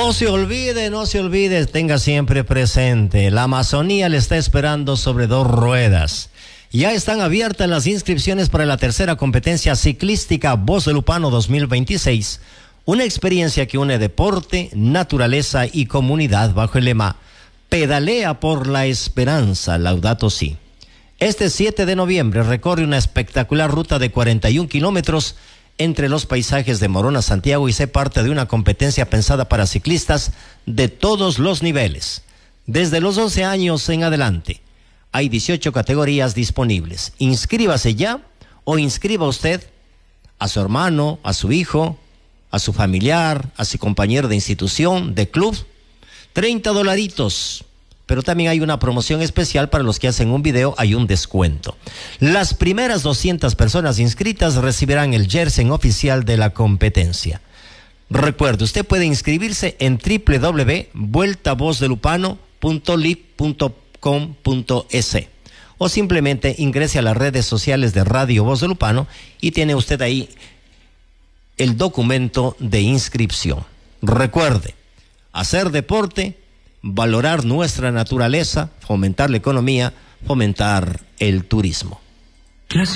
No se olvide, tenga siempre presente, la Amazonía le está esperando sobre 2 ruedas. Ya están abiertas las inscripciones para la tercera competencia ciclística Voz del Upano 2026, una experiencia que une deporte, naturaleza y comunidad bajo el lema Pedalea por la Esperanza, Laudato Si. Este 7 de noviembre recorre una espectacular ruta de 41 kilómetros entre los paisajes de Morona, Santiago, y sé parte de una competencia pensada para ciclistas de todos los niveles. Desde los 12 años en adelante, hay 18 categorías disponibles. Inscríbase ya o inscriba usted a su hermano, a su hijo, a su familiar, a su compañero de institución, de club. $30. Pero también hay una promoción especial para los que hacen un video, hay un descuento. Las primeras 200 personas inscritas recibirán el jersey oficial de la competencia. Recuerde, usted puede inscribirse en www.vueltavozdelupano.lip.com.es o simplemente ingrese a las redes sociales de Radio Voz del Upano y tiene usted ahí el documento de inscripción. Recuerde, hacer deporte, valorar nuestra naturaleza, fomentar la economía, fomentar el turismo.